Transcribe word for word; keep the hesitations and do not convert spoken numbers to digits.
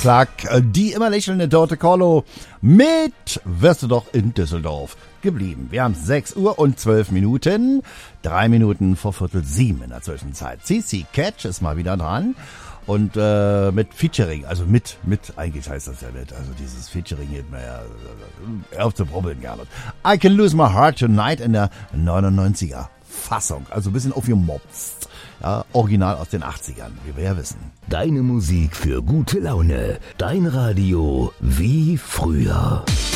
Plug, die immer lächelnde Dorte Collo mit Wirst du doch in Düsseldorf geblieben. Wir haben sechs Uhr und zwölf Minuten, drei Minuten vor Viertel sieben in der Zwischenzeit. C C Catch ist mal wieder dran und äh, mit Featuring, also mit, mit, eigentlich heißt das ja nicht, also dieses Featuring geht mir ja äh, auf zu brubbeln gerne. I Can Lose My Heart Tonight in der neunundneunziger Fassung, also ein bisschen aufgemopst. Ja, original aus den achtzigern, wie wir ja wissen. Deine Musik für gute Laune. Dein Radio wie früher.